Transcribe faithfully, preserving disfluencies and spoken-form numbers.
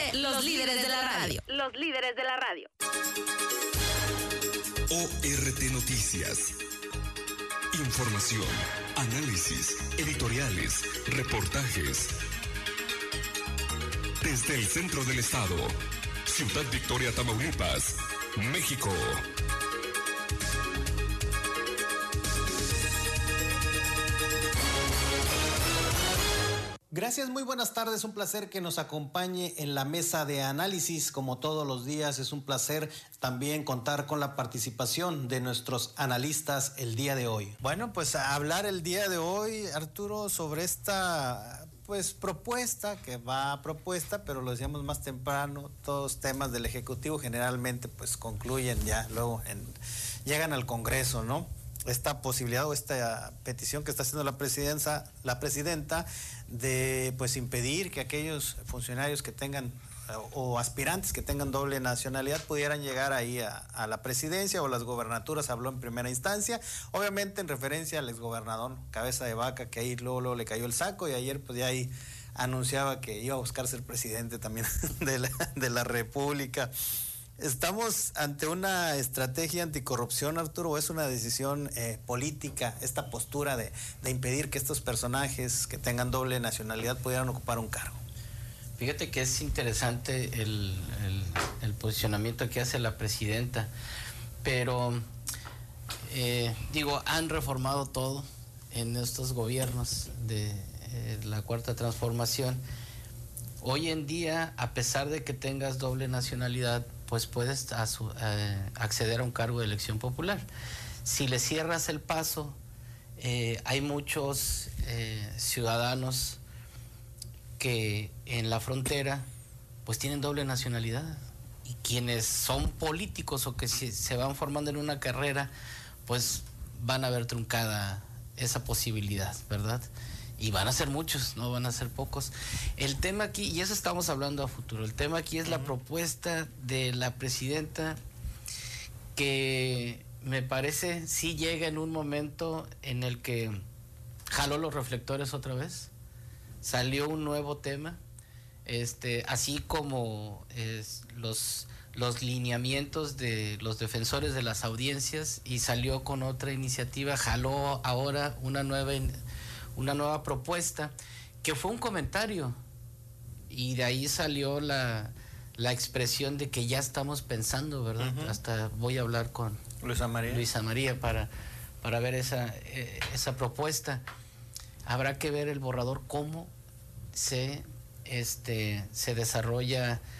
de los líderes de la radio. Los líderes de la radio. O R T Noticias. Información, análisis, editoriales, reportajes. Desde el centro del estado, Ciudad Victoria, Tamaulipas, México. Gracias, muy buenas tardes, un placer que nos acompañe en la mesa de análisis, como todos los días. Es un placer también contar con la participación de nuestros analistas el día de hoy. Bueno, pues a hablar el día de hoy, Arturo, sobre esta pues propuesta, que va a propuesta, pero lo decíamos más temprano, todos temas del Ejecutivo generalmente pues concluyen ya, luego en, llegan al Congreso, ¿no? Esta posibilidad o esta petición que está haciendo la presidencia, la presidenta de pues impedir que aquellos funcionarios que tengan o aspirantes que tengan doble nacionalidad pudieran llegar ahí a, a la presidencia o las gobernaturas. Habló en primera instancia, obviamente en referencia al exgobernador Cabeza de Vaca, que ahí luego, luego le cayó el saco, y ayer pues ya ahí anunciaba que iba a buscar ser presidente también de la, de la República. ¿Estamos ante una estrategia anticorrupción, Arturo, o es una decisión eh, política, esta postura de, de impedir que estos personajes que tengan doble nacionalidad pudieran ocupar un cargo? Fíjate que es interesante el, el, el posicionamiento que hace la presidenta, pero eh, digo, han reformado todo en estos gobiernos de eh, la Cuarta Transformación. Hoy en día, a pesar de que tengas doble nacionalidad, pues puedes a su, eh, acceder a un cargo de elección popular. Si le cierras el paso, eh, hay muchos eh, ciudadanos que en la frontera pues tienen doble nacionalidad, y quienes son políticos o que si, se van formando en una carrera, pues van a ver truncada esa posibilidad, ¿verdad? Y van a ser muchos, no van a ser pocos. El tema aquí, y eso estamos hablando a futuro, el tema aquí es la propuesta de la presidenta, que me parece sí llega en un momento en el que jaló los reflectores otra vez, salió un nuevo tema, este, así como es, los, los lineamientos de los defensores de las audiencias, y salió con otra iniciativa, jaló ahora una nueva una nueva propuesta, que fue un comentario, y de ahí salió la, la expresión de que ya estamos pensando, ¿verdad? Uh-huh. Hasta voy a hablar con Luisa María, Luisa María para, para ver esa, eh, esa propuesta. Habrá que ver el borrador, cómo se, este, se desarrolla